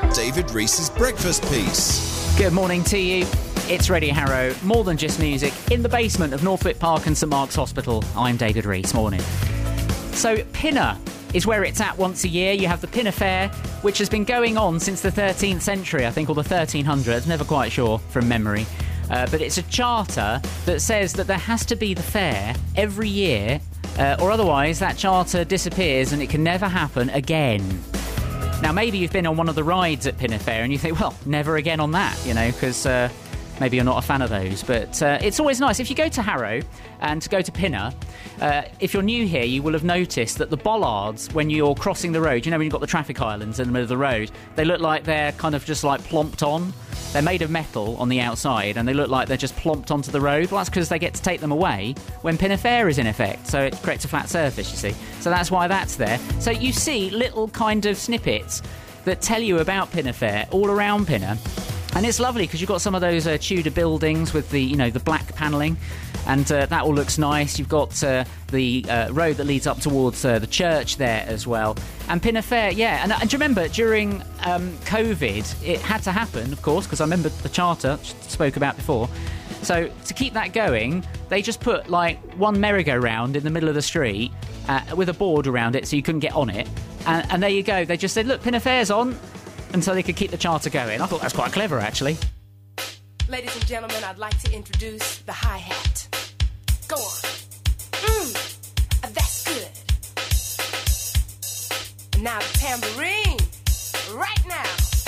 David Reese's breakfast piece. Good morning to you. It's Radio Harrow, more than just music, in the basement of Northwick Park and St Mark's Hospital. I'm David Rees. Morning. So, Pinner is where it's at once a year. You have the Pinner Fair, which has been going on since the 13th century, I think, or the 1300s, never quite sure from memory. But it's a charter that says that there has to be the fair every year, or otherwise that charter disappears and it can never happen again. Now, maybe you've been on one of the rides at Pinner Fair and you think, well, never again on that, you know, because maybe you're not a fan of those. But it's always nice. If you go to Harrow and go to Pinner, if you're new here, you will have noticed that the bollards, when you're crossing the road, you know, when you've got the traffic islands in the middle of the road, they look like they're kind of just like plonked on. They're made of metal on the outside and they look like they're just plonked onto the road. Well, that's because they get to take them away when Pinner Fair is in effect. So it creates a flat surface, you see. So that's why that's there. So you see little kind of snippets that tell you about Pinner Fair all around Pinner. And it's lovely because you've got some of those Tudor buildings with the, you know, the black panelling, and that all looks nice. You've got the road that leads up towards the church there as well. And Pinner Fair, yeah. And do you remember during COVID, it had to happen, of course, because I remember the charter spoke about before. So to keep that going, they just put like one merry-go-round in the middle of the street with a board around it so you couldn't get on it. And there you go. They just said, look, Pinner Fair's on. And so they could keep the charter going. I thought that was quite clever, actually. Ladies and gentlemen, I'd like to introduce the hi-hat. Go on. That's good. And now the tambourine. Right now.